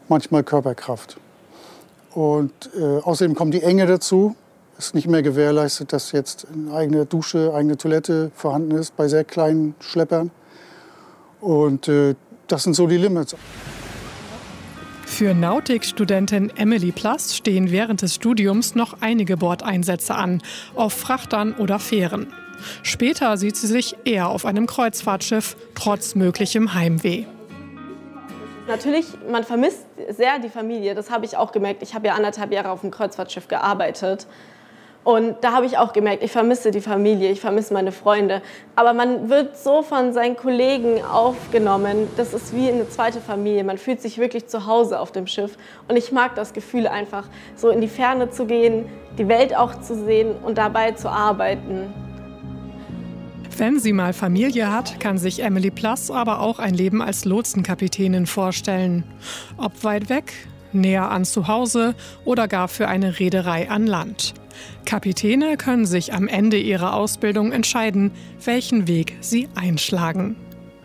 manchmal Körperkraft. Und außerdem kommt die Enge dazu. Es ist nicht mehr gewährleistet, dass jetzt eine eigene Dusche, eigene Toilette vorhanden ist bei sehr kleinen Schleppern. Und das sind so die Limits. Für Nautikstudentin Emily Plass stehen während des Studiums noch einige Bordeinsätze an, auf Frachtern oder Fähren. Später sieht sie sich eher auf einem Kreuzfahrtschiff, trotz möglichem Heimweh. Natürlich, man vermisst sehr die Familie, das habe ich auch gemerkt. Ich habe ja 1,5 Jahre auf dem Kreuzfahrtschiff gearbeitet. Und da habe ich auch gemerkt, ich vermisse die Familie, ich vermisse meine Freunde. Aber man wird so von seinen Kollegen aufgenommen, das ist wie eine zweite Familie. Man fühlt sich wirklich zu Hause auf dem Schiff. Und ich mag das Gefühl einfach, so in die Ferne zu gehen, die Welt auch zu sehen und dabei zu arbeiten. Wenn sie mal Familie hat, kann sich Emily Plass aber auch ein Leben als Lotsenkapitänin vorstellen. Ob weit weg, näher an zu Hause oder gar für eine Reederei an Land. Kapitäne können sich am Ende ihrer Ausbildung entscheiden, welchen Weg sie einschlagen.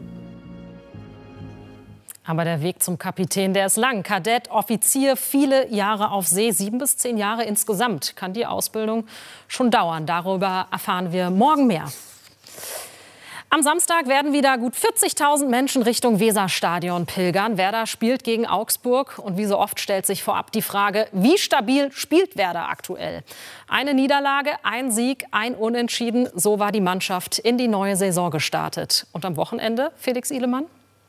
Aber der Weg zum Kapitän, der ist lang. Kadett, Offizier, viele Jahre auf See, 7 bis 10 Jahre insgesamt kann die Ausbildung schon dauern. Darüber erfahren wir morgen mehr. Am Samstag werden wieder gut 40.000 Menschen Richtung Weserstadion pilgern. Werder spielt gegen Augsburg. Und wie so oft stellt sich vorab die Frage, wie stabil spielt Werder aktuell? Eine Niederlage, ein Sieg, ein Unentschieden. So war die Mannschaft in die neue Saison gestartet. Und am Wochenende, Felix Ihlemann?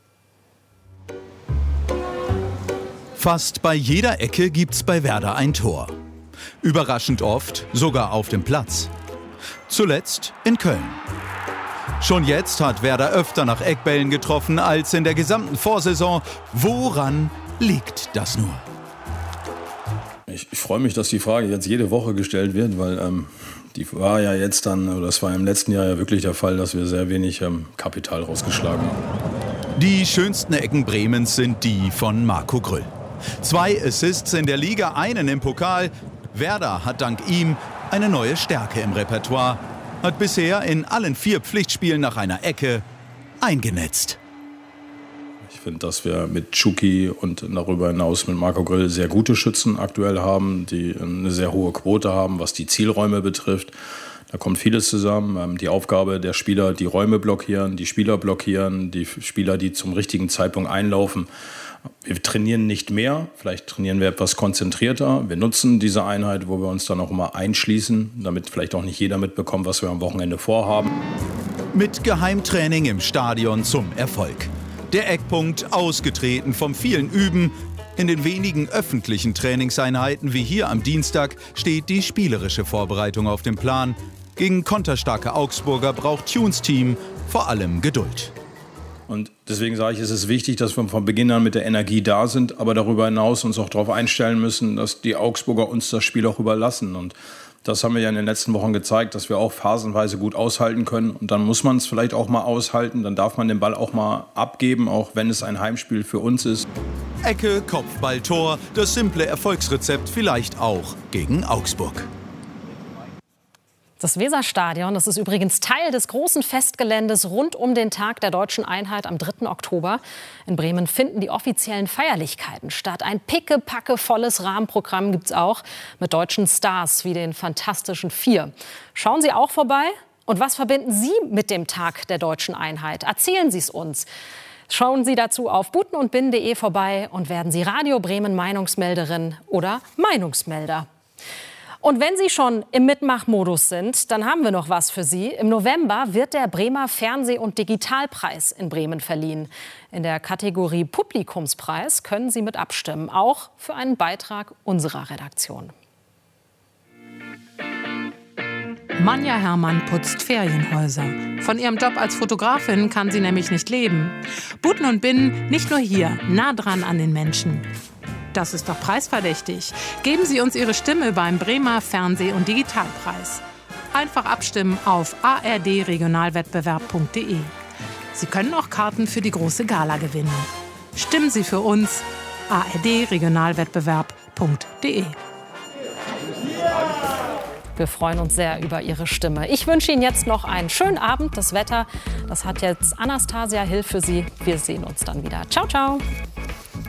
Fast bei jeder Ecke gibt's bei Werder ein Tor. Überraschend oft sogar auf dem Platz. Zuletzt in Köln. Schon jetzt hat Werder öfter nach Eckbällen getroffen als in der gesamten Vorsaison. Woran liegt das nur? Ich freue mich, dass die Frage jetzt jede Woche gestellt wird, weil die war ja jetzt dann, oder das war im letzten Jahr ja wirklich der Fall, dass wir sehr wenig Kapital rausgeschlagen haben. Die schönsten Ecken Bremens sind die von Marco Grüll. 2 Assists in der Liga, einen im Pokal. Werder hat dank ihm eine neue Stärke im Repertoire. Hat bisher in allen 4 Pflichtspielen nach einer Ecke eingenetzt. Ich finde, dass wir mit Tschuki und darüber hinaus mit Marco Grüll sehr gute Schützen aktuell haben, die eine sehr hohe Quote haben, was die Zielräume betrifft. Da kommt vieles zusammen. Die Aufgabe der Spieler, die Räume blockieren, die Spieler blockieren, die Spieler, die zum richtigen Zeitpunkt einlaufen. Wir trainieren nicht mehr, vielleicht trainieren wir etwas konzentrierter. Wir nutzen diese Einheit, wo wir uns dann auch immer einschließen, damit vielleicht auch nicht jeder mitbekommt, was wir am Wochenende vorhaben. Mit Geheimtraining im Stadion zum Erfolg. Der Eckpunkt ausgetreten vom vielen Üben. In den wenigen öffentlichen Trainingseinheiten wie hier am Dienstag steht die spielerische Vorbereitung auf dem Plan. Gegen konterstarke Augsburger braucht Tunes Team vor allem Geduld. Und deswegen sage ich, es ist wichtig, dass wir von Beginn an mit der Energie da sind, aber darüber hinaus uns auch darauf einstellen müssen, dass die Augsburger uns das Spiel auch überlassen. Und das haben wir ja in den letzten Wochen gezeigt, dass wir auch phasenweise gut aushalten können. Und dann muss man es vielleicht auch mal aushalten, dann darf man den Ball auch mal abgeben, auch wenn es ein Heimspiel für uns ist. Ecke, Kopfball, Tor, das simple Erfolgsrezept vielleicht auch gegen Augsburg. Das Weserstadion, das ist übrigens Teil des großen Festgeländes rund um den Tag der Deutschen Einheit am 3. Oktober. In Bremen finden die offiziellen Feierlichkeiten statt. Ein pickepackevolles Rahmenprogramm gibt's auch mit deutschen Stars wie den Fantastischen Vier. Schauen Sie auch vorbei. Und was verbinden Sie mit dem Tag der Deutschen Einheit? Erzählen Sie es uns. Schauen Sie dazu auf butenundbinnen.de vorbei und werden Sie Radio Bremen Meinungsmelderin oder Meinungsmelder. Und wenn Sie schon im Mitmachmodus sind, dann haben wir noch was für Sie. Im November wird der Bremer Fernseh- und Digitalpreis in Bremen verliehen. In der Kategorie Publikumspreis können Sie mit abstimmen, auch für einen Beitrag unserer Redaktion. Manja Herrmann putzt Ferienhäuser. Von ihrem Job als Fotografin kann sie nämlich nicht leben. Buten und Binnen nicht nur hier, nah dran an den Menschen. Das ist doch preisverdächtig. Geben Sie uns Ihre Stimme beim Bremer Fernseh- und Digitalpreis. Einfach abstimmen auf ardregionalwettbewerb.de. Sie können auch Karten für die große Gala gewinnen. Stimmen Sie für uns. ardregionalwettbewerb.de. Wir freuen uns sehr über Ihre Stimme. Ich wünsche Ihnen jetzt noch einen schönen Abend. Das Wetter, das hat jetzt Anastasia Hill für Sie. Wir sehen uns dann wieder. Ciao, ciao.